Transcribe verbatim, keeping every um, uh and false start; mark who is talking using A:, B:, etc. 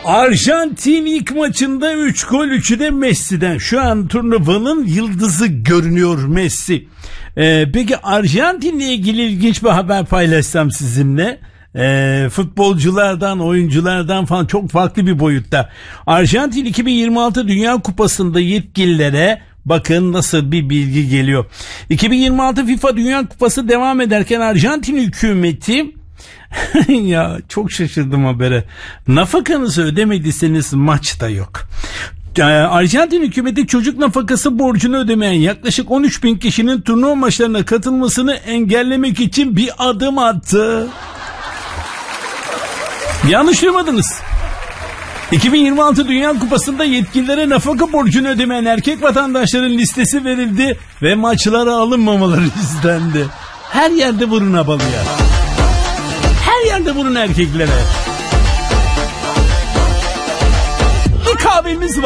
A: Arjantin ilk maçında üç gol, üçü de Messi'den. Şu an turnuvanın yıldızı görünüyor Messi. Ee, peki Arjantin'le ilgili ilginç bir haber paylaşsam sizinle. Ee, futbolculardan, oyunculardan falan çok farklı bir boyutta. Arjantin iki bin yirmi altı Dünya Kupası'nda yetkililere bakın nasıl bir bilgi geliyor. iki bin yirmi altı FIFA Dünya Kupası devam ederken Arjantin hükümeti ya çok şaşırdım habere. Nafakanızı ödemediyseniz maç da yok. Arjantin hükümeti çocuk nafakası borcunu ödemeyen yaklaşık on üç bin kişinin turnuva maçlarına katılmasını engellemek için bir adım attı. Yanlış duymadınız. iki bin yirmi altı Dünya Kupası'nda yetkililere nafaka borcunu ödemeyen erkek vatandaşların listesi verildi ve maçlara alınmamaları istendi. Her yerde vurun abalıya. Her yerde vurun erkeklere. Bir kahvemiz var.